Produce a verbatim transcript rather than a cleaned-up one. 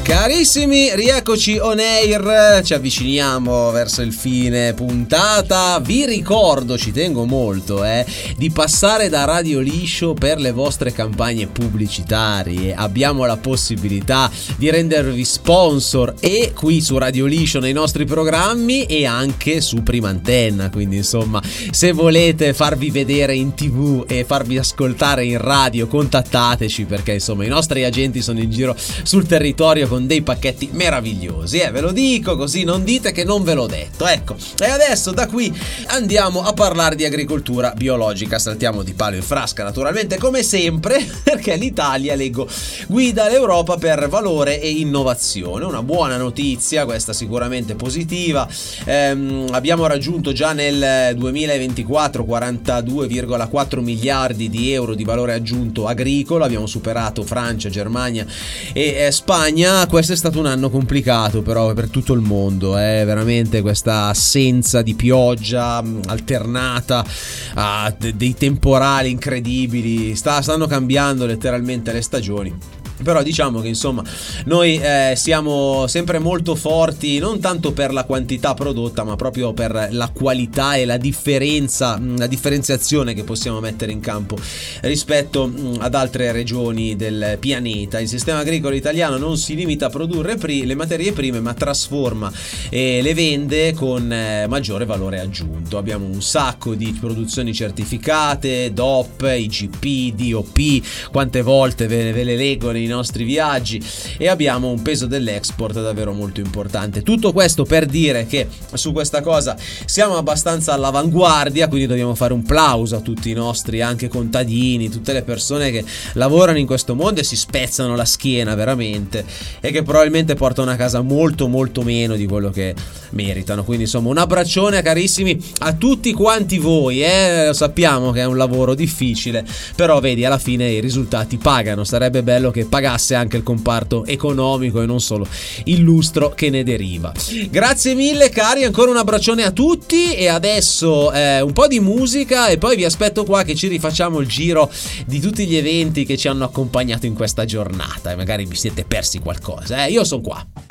Carissimi, rieccoci on air, ci avviciniamo verso il fine puntata. Vi ricordo, ci tengo molto, eh, di passare da Radio Liscio per le vostre campagne pubblicitarie. Abbiamo la possibilità di rendervi sponsor e qui su Radio Liscio nei nostri programmi e anche su Prima Antenna, quindi insomma, se volete farvi vedere in tv e farvi ascoltare in radio, contattateci, perché insomma i nostri agenti sono in giro sul territorio con dei pacchetti meravigliosi, eh, ve lo dico così non dite che non ve l'ho detto. Ecco, e adesso da qui andiamo a parlare di agricoltura biologica. Saltiamo di palo in frasca naturalmente come sempre, perché l'Italia, leggo, guida l'Europa per valore e innovazione. Una buona notizia, questa sicuramente positiva. Ehm, abbiamo raggiunto già nel duemilaventiquattro quarantadue virgola quattro miliardi di euro di valore aggiunto agricolo, abbiamo superato Francia, Germania e eh, Spagna. Questo è stato un anno complicato però per tutto il mondo, eh, veramente questa assenza di pioggia alternata a de- dei temporali incredibili, sta, stanno cambiando letteralmente le stagioni. Però diciamo che insomma noi eh, siamo sempre molto forti, non tanto per la quantità prodotta, ma proprio per la qualità e la differenza, la differenziazione che possiamo mettere in campo rispetto mh, ad altre regioni del pianeta. Il sistema agricolo italiano non si limita a produrre pri- le materie prime, ma trasforma e le vende con eh, maggiore valore aggiunto. Abbiamo un sacco di produzioni certificate, D O P, I G P, D O P, quante volte ve, ve le leggo nei nostri viaggi, e abbiamo un peso dell'export davvero molto importante. Tutto questo per dire che su questa cosa siamo abbastanza all'avanguardia, quindi dobbiamo fare un plauso a tutti i nostri anche contadini, tutte le persone che lavorano in questo mondo e si spezzano la schiena veramente e che probabilmente portano a casa molto molto meno di quello che meritano. Quindi insomma un abbraccione carissimi a tutti quanti voi, eh? Lo sappiamo che è un lavoro difficile, però vedi alla fine i risultati pagano. Sarebbe bello che pagasse anche il comparto economico e non solo il lustro che ne deriva. Grazie mille cari, ancora un abbraccione a tutti, e adesso eh, un po' di musica e poi vi aspetto qua che ci rifacciamo il giro di tutti gli eventi che ci hanno accompagnato in questa giornata e magari vi siete persi qualcosa, eh? Io sono qua.